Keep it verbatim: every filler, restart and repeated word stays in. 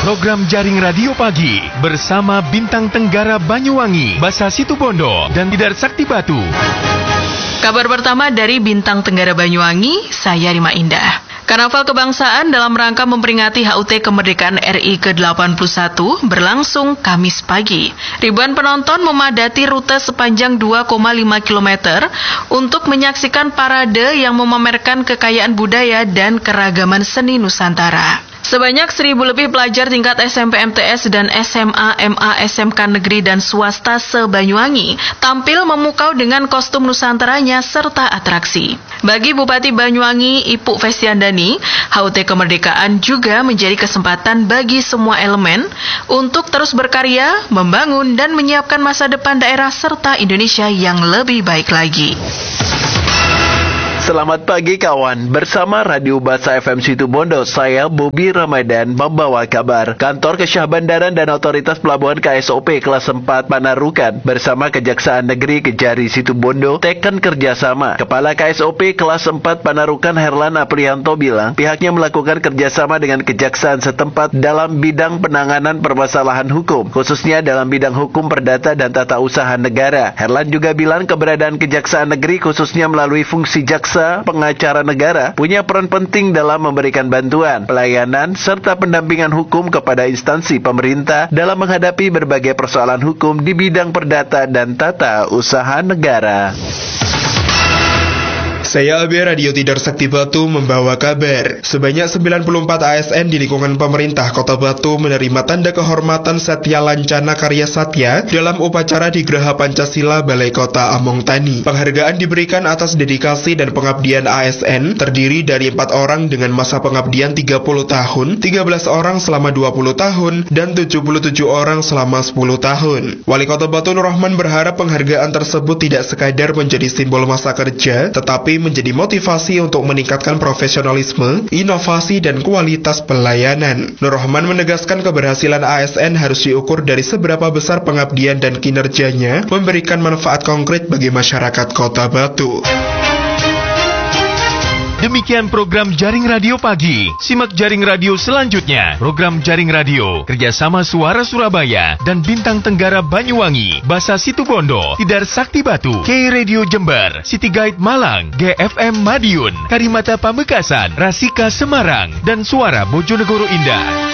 Program Jaring Radio Pagi bersama Bintang Tenggara Banyuwangi, Basa Situbondo, dan Tidar Sakti Batu. Kabar pertama dari Bintang Tenggara Banyuwangi, saya Rima Indah. Karnaval Kebangsaan dalam rangka memperingati H U T Kemerdekaan R I ke delapan puluh satu berlangsung Kamis pagi. Ribuan penonton memadati rute sepanjang dua koma lima kilometer untuk menyaksikan parade yang memamerkan kekayaan budaya dan keragaman seni Nusantara. Sebanyak seribu lebih pelajar tingkat S M P M T S dan S M A M A S M K negeri dan swasta se-Banyuwangi tampil memukau dengan kostum Nusantaranya serta atraksi. Bagi Bupati Banyuwangi, Ipuk Festiandani, H U T Kemerdekaan juga menjadi kesempatan bagi semua elemen untuk terus berkarya, membangun dan menyiapkan masa depan daerah serta Indonesia yang lebih baik lagi. Selamat pagi kawan, bersama Radio Basa F M Situbondo, saya Bobi Ramadan membawa kabar. Kantor Kesyahbandaran dan Otoritas Pelabuhan K S O P kelas empat Panarukan bersama Kejaksaan Negeri Kejari Situbondo teken kerjasama. Kepala K S O P kelas empat Panarukan Herlan Aprianto bilang pihaknya melakukan kerjasama dengan kejaksaan setempat dalam bidang penanganan permasalahan hukum, khususnya dalam bidang hukum perdata dan tata usaha negara. Herlan juga bilang keberadaan Kejaksaan Negeri khususnya melalui fungsi jaksa pengacara negara punya peran penting dalam memberikan bantuan, pelayanan, serta pendampingan hukum kepada instansi pemerintah dalam menghadapi berbagai persoalan hukum di bidang perdata dan tata usaha negara. Saya Abe Radio Tidar Sakti Batu membawa kabar. Sebanyak sembilan puluh empat A S N di lingkungan pemerintah Kota Batu menerima tanda kehormatan Satya Lancana Karya Satya dalam upacara di Geraha Pancasila Balai Kota Among Tani. Penghargaan diberikan atas dedikasi dan pengabdian A S N terdiri dari empat orang dengan masa pengabdian tiga puluh tahun, tiga belas orang selama dua puluh tahun, dan tujuh puluh tujuh orang selama sepuluh tahun. Wali Kota Batu Nur Rahman berharap penghargaan tersebut tidak sekadar menjadi simbol masa kerja, tetapi menjadi motivasi untuk meningkatkan profesionalisme, inovasi, dan kualitas pelayanan. Nur Rahman menegaskan keberhasilan A S N harus diukur dari seberapa besar pengabdian dan kinerjanya memberikan manfaat konkret bagi masyarakat Kota Batu. Demikian program Jaring Radio Pagi. Simak Jaring Radio selanjutnya. Program Jaring Radio kerjasama Suara Surabaya dan Bintang Tenggara Banyuwangi, Basa Situbondo, Tidar Sakti Batu, K Radio Jember, City Guide Malang, G F M Madiun, Karimata Pamekasan, Rasika Semarang, dan Suara Bojonegoro Indah.